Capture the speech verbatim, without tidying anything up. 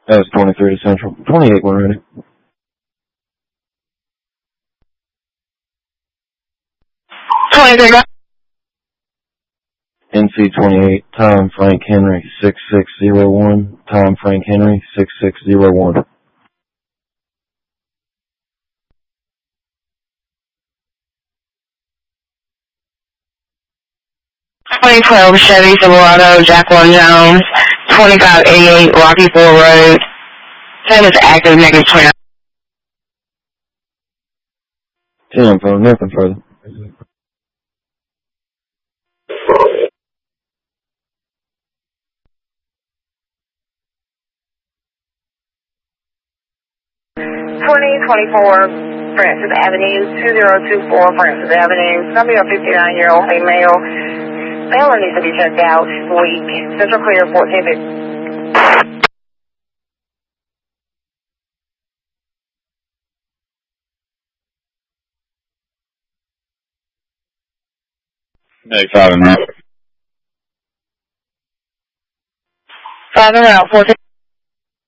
That was twenty-three to Central. twenty-eight when ready. twenty-three. N C twenty-eight, Tom Frank Henry, six six zero one. Tom Frank Henry, six six zero one. twenty twelve Chevy Silverado, Jacqueline Jones, twenty-five eighty-eight Rocky Ford Road. Same as active, negative twenty-nine. ten phone, nothing further. twenty twenty-four Francis Avenue, two zero two four Francis Avenue. Somebody a fifty-nine-year-old female. Family needs to be checked out this week. Central Clear, fourteen fifty. Hey, five and out. Five and out, fourteen.